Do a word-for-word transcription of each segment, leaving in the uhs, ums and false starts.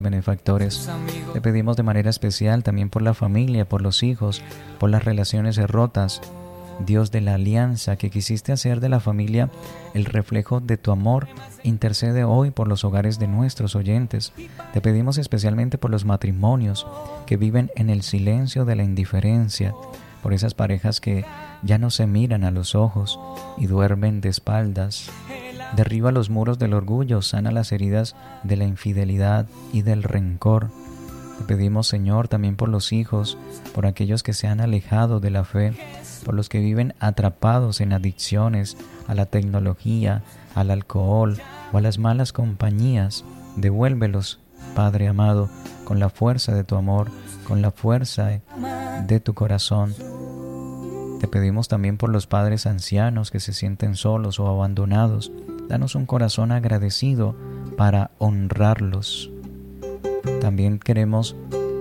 benefactores. Te pedimos de manera especial también por la familia, por los hijos, por las relaciones rotas. Dios de la alianza que quisiste hacer de la familia el reflejo de tu amor, intercede hoy por los hogares de nuestros oyentes. Te pedimos especialmente por los matrimonios que viven en el silencio de la indiferencia, por esas parejas que ya no se miran a los ojos y duermen de espaldas. Derriba los muros del orgullo, sana las heridas de la infidelidad y del rencor. Te pedimos, Señor, también por los hijos, por aquellos que se han alejado de la fe, por los que viven atrapados en adicciones a la tecnología, al alcohol o a las malas compañías. Devuélvelos, Padre amado, con la fuerza de tu amor, con la fuerza de tu corazón. Te pedimos también por los padres ancianos que se sienten solos o abandonados. Danos un corazón agradecido para honrarlos. También queremos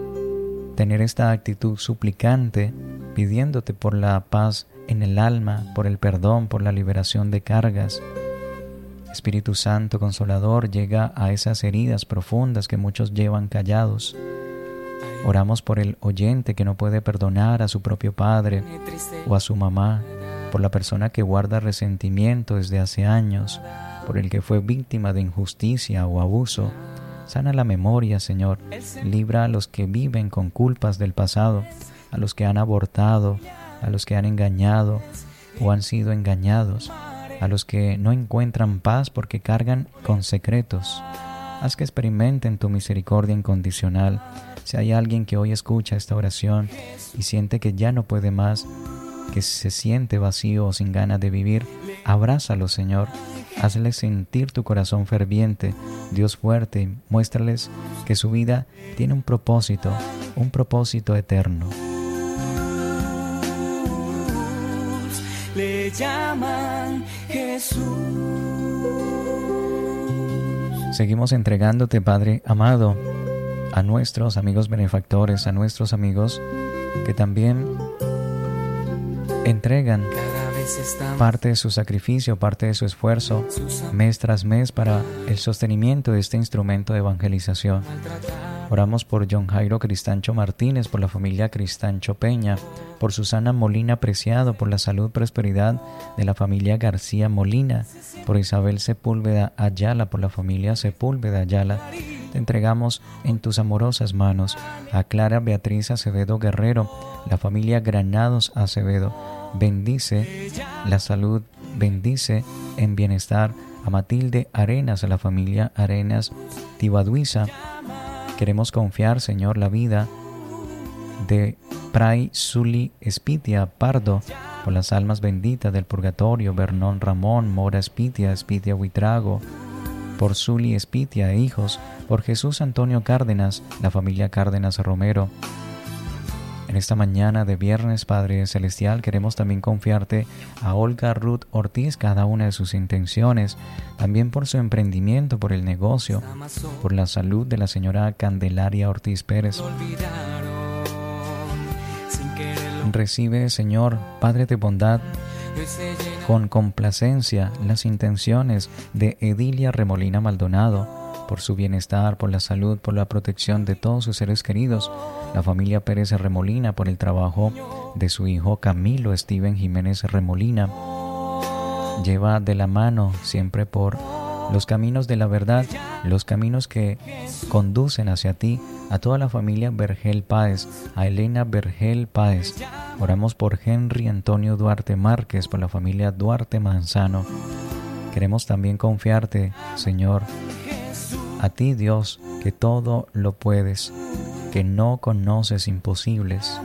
tener esta actitud suplicante, pidiéndote por la paz en el alma, por el perdón, por la liberación de cargas. Espíritu Santo Consolador, llega a esas heridas profundas que muchos llevan callados. Oramos por el oyente que no puede perdonar a su propio padre o a su mamá, por la persona que guarda resentimiento desde hace años, por el que fue víctima de injusticia o abuso. Sana la memoria, Señor. Libra a los que viven con culpas del pasado, a los que han abortado, a los que han engañado o han sido engañados, a los que no encuentran paz porque cargan con secretos. Haz que experimenten tu misericordia incondicional. Si hay alguien que hoy escucha esta oración y siente que ya no puede más, que se siente vacío o sin ganas de vivir, abrázalo, Señor. Hazle sentir tu corazón ferviente, Dios fuerte, y muéstrales que su vida tiene un propósito, un propósito eterno. Le llaman Jesús. Seguimos entregándote, Padre amado, a nuestros amigos benefactores, a nuestros amigos que también entregan parte de su sacrificio, parte de su esfuerzo, mes tras mes, para el sostenimiento de este instrumento de evangelización. Oramos por John Jairo Cristancho Martínez, por la familia Cristancho Peña, por Susana Molina Preciado, por la salud y prosperidad de la familia García Molina, por Isabel Sepúlveda Ayala, por la familia Sepúlveda Ayala. Te entregamos en tus amorosas manos a Clara Beatriz Acevedo Guerrero, la familia Granados Acevedo. Bendice la salud, bendice en bienestar a Matilde Arenas, a la familia Arenas Tibaduiza. Queremos confiar, Señor, la vida de Pray Zuli Espitia Pardo, por las almas benditas del purgatorio, Bernón Ramón, Mora Espitia, Espitia Huitrago, por Zuli Espitia e hijos, por Jesús Antonio Cárdenas, la familia Cárdenas Romero. En esta mañana de viernes, Padre Celestial, queremos también confiarte a Olga Ruth Ortiz cada una de sus intenciones, también por su emprendimiento, por el negocio, por la salud de la señora Candelaria Ortiz Pérez. Recibe, Señor, Padre de bondad, con complacencia las intenciones de Edilia Remolina Maldonado, por su bienestar, por la salud, por la protección de todos sus seres queridos, la familia Pérez Remolina, por el trabajo de su hijo Camilo Steven Jiménez Remolina. Lleva de la mano siempre por los caminos de la verdad, los caminos que conducen hacia ti, a toda la familia Vergel Páez, a Elena Vergel Páez. Oramos por Henry Antonio Duarte Márquez, por la familia Duarte Manzano. Queremos también confiarte, Señor, a ti, Dios, que todo lo puedes, que no conoces imposibles.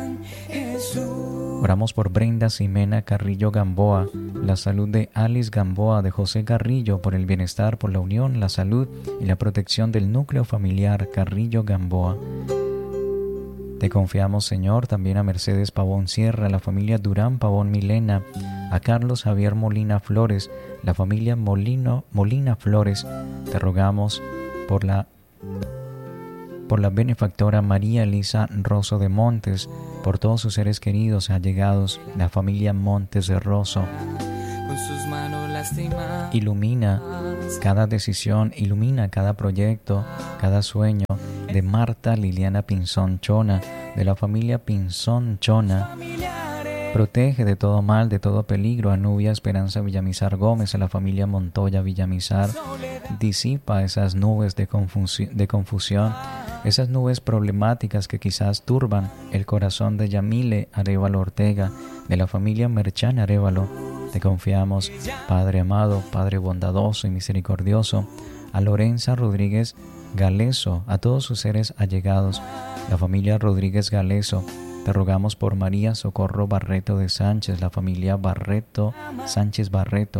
Oramos por Brenda Ximena Carrillo Gamboa, la salud de Alice Gamboa, de José Carrillo, por el bienestar, por la unión, la salud y la protección del núcleo familiar Carrillo Gamboa. Te confiamos, Señor, también a Mercedes Pavón Sierra, la familia Durán Pavón Milena, a Carlos Javier Molina Flores, la familia Molino, Molina Flores. Te rogamos por la, por la benefactora María Elisa Rosso de Montes, por todos sus seres queridos allegados, la familia Montes de Rosso. Ilumina cada decisión, ilumina cada proyecto, cada sueño de Marta Liliana Pinzón Chona, de la familia Pinzón Chona. Protege de todo mal, de todo peligro a Nubia Esperanza Villamizar Gómez, a la familia Montoya Villamizar. Disipa esas nubes de, confusi- de confusión, esas nubes problemáticas que quizás turban el corazón de Yamile Arévalo Ortega, de la familia Merchán Arévalo. Te confiamos, Padre amado, Padre bondadoso y misericordioso, a Lorenza Rodríguez Galeso, a todos sus seres allegados, la familia Rodríguez Galeso. Te rogamos por María Socorro Barreto de Sánchez, la familia Barreto, Sánchez Barreto.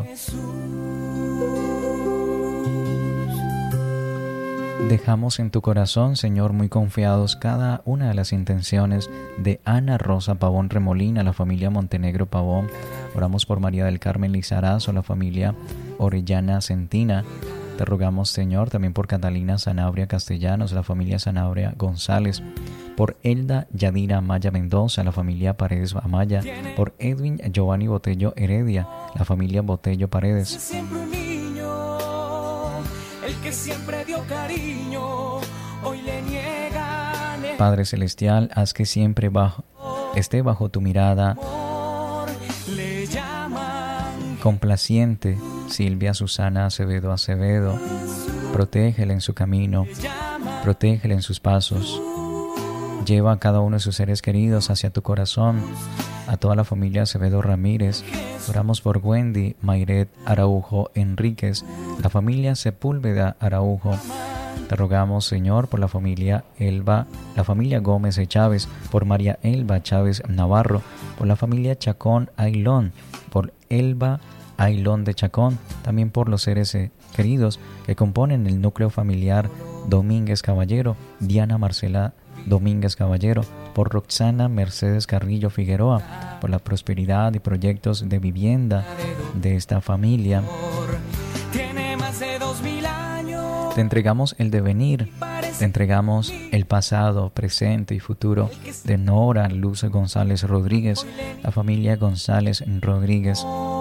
Dejamos en tu corazón, Señor, muy confiados cada una de las intenciones de Ana Rosa Pavón Remolina, la familia Montenegro Pavón. Oramos por María del Carmen Lizarazo, la familia Orellana Centina. Te rogamos, Señor, también por Catalina Sanabria Castellanos, la familia Sanabria González, por Elda Yadira Amaya Mendoza, la familia Paredes Amaya, por Edwin Giovanni Botello Heredia, la familia Botello Paredes. Siempre un niño, el que siempre dio cariño, hoy le niegan el Padre Celestial, haz que siempre bajo, esté bajo tu mirada amor, le llaman complaciente Silvia Susana Acevedo Acevedo. Protégela en su camino, protégela en sus pasos. Lleva a cada uno de sus seres queridos hacia tu corazón, a toda la familia Acevedo Ramírez. Oramos por Wendy Mayret Araujo Enríquez, la familia Sepúlveda Araujo. Te rogamos, Señor, por la familia Elba, la familia Gómez de Chávez, por María Elba Chávez Navarro, por la familia Chacón Ailón, por Elba Ailón de Chacón, también por los seres eh, queridos que componen el núcleo familiar Domínguez Caballero, Diana Marcela Domínguez Caballero, por Roxana Mercedes Carrillo Figueroa, por la prosperidad y proyectos de vivienda de esta familia. tiene más de dos mil años. Te entregamos el devenir, te entregamos el pasado, presente y futuro de Nora Luz González Rodríguez, la familia González Rodríguez.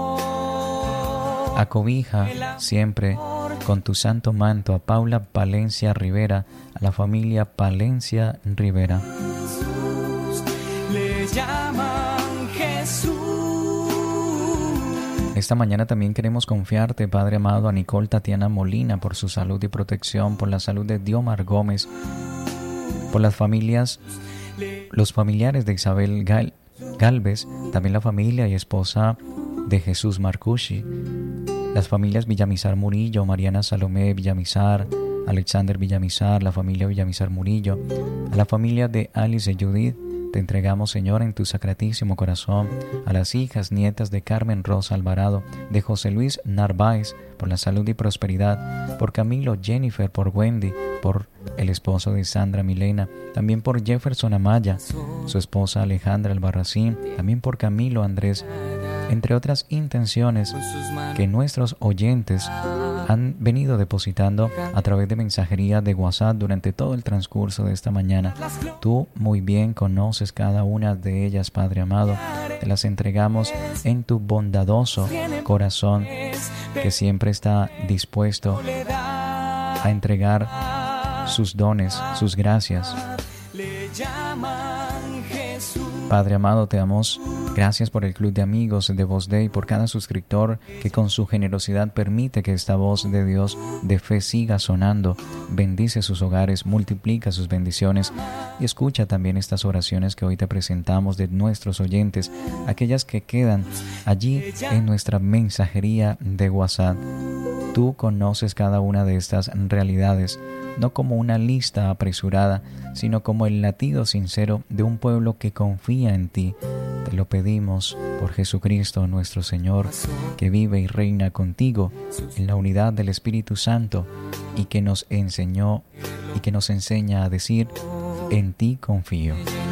Acobija siempre con tu santo manto a Paula Palencia Rivera, a la familia Palencia Rivera. Le llaman Jesús. Esta mañana también queremos confiarte, Padre amado, a Nicole Tatiana Molina por su salud y protección, por la salud de Diomar Gómez, por las familias, los familiares de Isabel Gal, Galvez, también la familia y esposa de Jesús Marcucci, las familias Villamizar Murillo, Mariana Salomé Villamizar, Alexander Villamizar, la familia Villamizar Murillo, a la familia de Alice y Judith. Te entregamos, Señor, en tu sacratísimo corazón, a las hijas, nietas de Carmen Rosa Alvarado, de José Luis Narváez, por la salud y prosperidad, por Camilo Jennifer, por Wendy, por el esposo de Sandra Milena, también por Jefferson Amaya, su esposa Alejandra Albarracín, también por Camilo Andrés, entre otras intenciones que nuestros oyentes han venido depositando a través de mensajería de WhatsApp durante todo el transcurso de esta mañana. Tú muy bien conoces cada una de ellas, Padre amado. Te las entregamos en tu bondadoso corazón, que siempre está dispuesto a entregar sus dones, sus gracias. Padre amado, te damos gracias por el Club de Amigos de Voz Day, por cada suscriptor que con su generosidad permite que esta voz de Dios de fe siga sonando. Bendice sus hogares, multiplica sus bendiciones y escucha también estas oraciones que hoy te presentamos de nuestros oyentes, aquellas que quedan allí en nuestra mensajería de WhatsApp. Tú conoces cada una de estas realidades, no como una lista apresurada, sino como el latido sincero de un pueblo que confía en ti. Te lo pedimos por Jesucristo nuestro Señor, que vive y reina contigo en la unidad del Espíritu Santo y que nos enseñó y que nos enseña a decir: en ti confío.